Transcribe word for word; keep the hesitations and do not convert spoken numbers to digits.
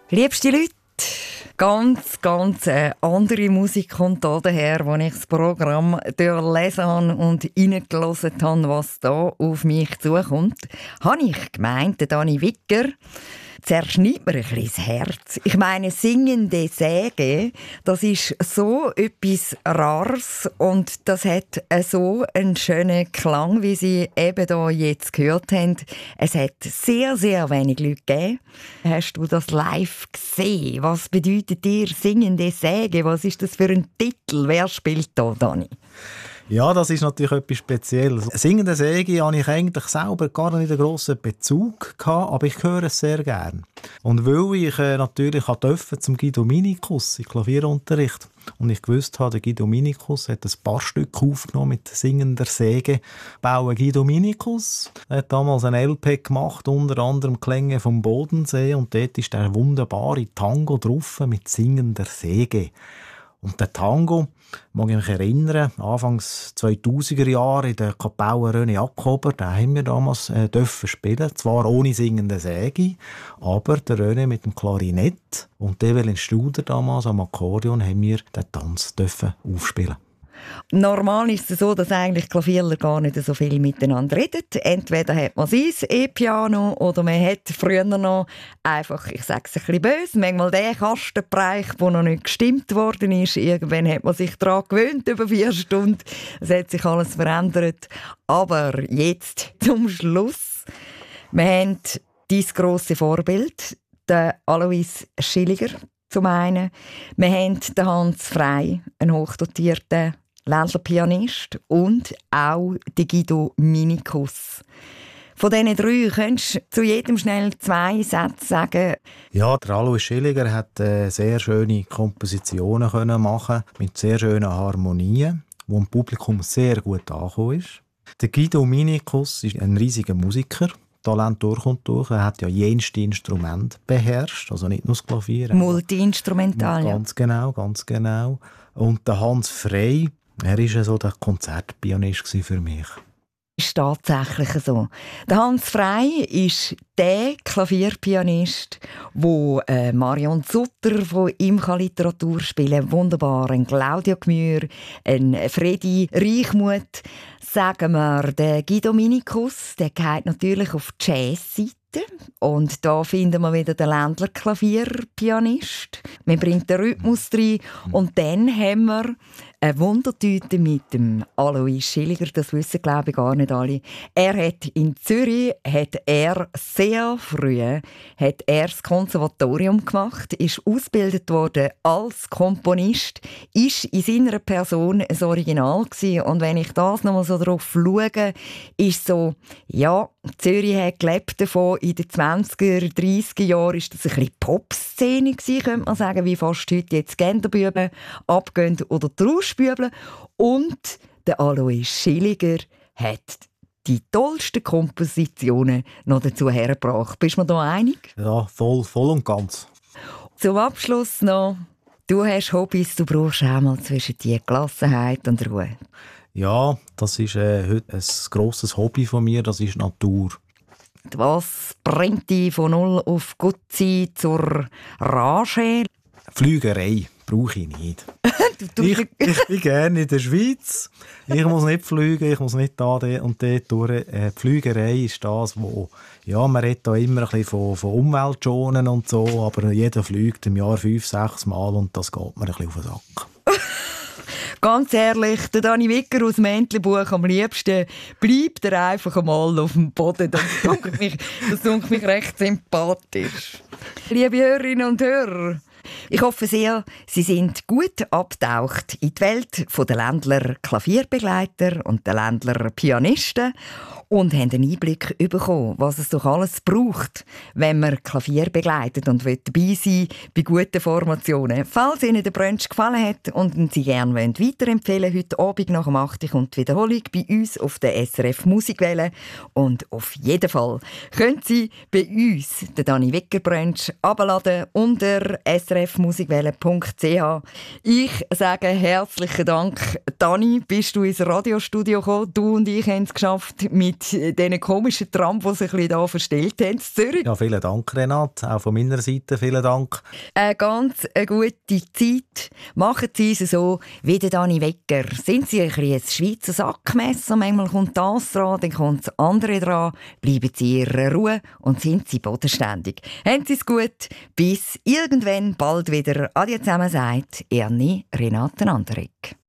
Liebste Leute, ganz, ganz äh, andere Musik kommt da daher, als ich das Programm durchlesen habe und reingelassen habe, was da auf mich zukommt. Habe ich gemeint, der Dani Wicker zerschneidet mir ein bisschen das Herz. Ich meine, singende Säge, das ist so etwas Rares und das hat so einen schönen Klang, wie Sie eben hier jetzt gehört haben. Es hat sehr, sehr wenig Leute gegeben. Hast du das live gesehen? Was bedeutet dir singende Säge? Was ist das für ein Titel? Wer spielt da, Dani? Ja, das ist natürlich etwas Spezielles. Singende Säge hatte ich eigentlich selber gar nicht einen grossen Bezug gehabt, aber ich höre es sehr gerne. Und weil ich äh, natürlich durfte zum Guido Minikus in Klavierunterricht und ich gewusst habe, der Guido Minikus hat ein paar Stücke aufgenommen mit singender Säge. Bauen Guido Minikus hat damals ein L P gemacht, unter anderem Klänge vom Bodensee und dort ist der wunderbare Tango drauf mit singender Säge. Und der Tango, mag ich mich erinnern, Anfangs zweitausender Jahre in der Kapelle René Jakober, den haben wir damals äh, dürfen spielen, zwar ohne singende Säge, aber der René mit dem Klarinett und Evelyn Studer damals am Akkordeon haben wir den Tanz dürfen aufspielen. Normal ist es so, dass eigentlich Klavierler gar nicht so viel miteinander reden. Entweder hat man sein E-Piano oder man hat früher noch einfach, ich sage es ein bisschen böse, manchmal den Kastenbereich, der noch nicht gestimmt worden ist. Irgendwann hat man sich daran gewöhnt, über vier Stunden. Es hat sich alles verändert. Aber jetzt zum Schluss. Wir haben dein grosse Vorbild, den Alois Schilliger zum einen. Wir haben den Hans Frey, einen hochdotierten Ländlerpianist und auch den Guido Minikus. Von diesen drei könntest du zu jedem schnell zwei Sätze sagen. Ja, der Alois Schilliger hat äh, sehr schöne Kompositionen können machen mit sehr schönen Harmonien, wo im Publikum sehr gut angekommen ist. Der Guido Minikus ist ein riesiger Musiker. Talent durch und durch. Er hat ja jenste Instrumente beherrscht, also nicht nur das Klavier. Multi-instrumental, ja. Ganz genau, ganz genau. Und der Hans Frey, er war ja so der Konzertpianist für mich. Ist tatsächlich so. Der Hans Frey ist der Klavierpianist, wo äh, Marion Sutter von ihm Literatur spielen kann. Wunderbar. Ein Claudio Gmür, ein Fredi Reichmuth. Sagen wir, der Guido Minikus, der geht natürlich auf die Jazz-Seite. Und da finden wir wieder den Ländler Klavierpianist. Man bringt den Rhythmus rein. Und dann haben wir eine Wundertüte mit dem Alois Schilliger. Das wissen, glaube ich, gar nicht alle. Er hat in Zürich hat er sehr früh hat er das Konservatorium gemacht, ist ausgebildet worden als Komponist, ist in seiner Person ein Original gewesen. Und wenn ich das noch mal so drauf schaue, ist so, ja, Zürich hat gelebt davon. In den zwanziger, dreissiger Jahren war das ein bisschen Pop-Szene gewesen, könnte man sagen, wie fast heute jetzt Genderbüben abgehen oder die Rauschbübel. Und der Alois Schilliger hat die tollsten Kompositionen noch dazu hergebracht. Bist du mir da einig? Ja, voll, voll und ganz. Zum Abschluss noch, du hast Hobbys, du brauchst auch mal zwischen die Gelassenheit und Ruhe. Ja, das ist äh, heute ein grosses Hobby von mir, das ist Natur. Was bringt dich von null auf Gutzi zur Rage? Flügerei brauche ich nicht. du, ich, ich bin gerne in der Schweiz. Ich muss nicht fliegen, ich muss nicht da und dort durch. Äh, die Flügerei ist das, wo ja, man redet da immer ein bisschen von, von Umweltschonen und so, aber jeder fliegt im Jahr fünf, sechs Mal und das geht mir ein bisschen auf den Sack. Ganz ehrlich, der Dani Wicker aus dem Entlebuch, am liebsten bleibt er einfach einmal auf dem Boden. Das dunkelt mich, das dunkelt mich recht sympathisch. Liebe Hörerinnen und Hörer, ich hoffe sehr, Sie sind gut abgetaucht in die Welt der Ländler Klavierbegleiter und der Ländler Pianisten und haben einen Einblick bekommen, was es doch alles braucht, wenn man Klavier begleitet und dabei sein bei guten Formationen. Falls Ihnen der Brunch gefallen hat und Sie gerne weiterempfehlen wollen, heute Abend nach dem acht Uhr kommt die Wiederholung bei uns auf der S R F Musikwelle. Und auf jeden Fall können Sie bei uns den Dani Wicker Brunch abladen unter s r f musikwelle punkt c h. Ich sage herzlichen Dank. Dani, bist du ins Radiostudio gekommen? Du und ich haben es geschafft mit diesen komischen Tram, die sich hier verstellt haben in Zürich. Ja, vielen Dank, Renate. Auch von meiner Seite vielen Dank. Eine ganz eine gute Zeit. Machen Sie es so wie der Dani Wecker. Sind Sie ein bisschen ein Schweizer Sackmesser? Manchmal kommt das dran, dann kommt das andere dran. Bleiben Sie in Ihrer Ruhe und sind Sie bodenständig. Haben Sie es gut. Bis irgendwann bald wieder. Adieu zusammen, sagt Ernie Renate Anderegg.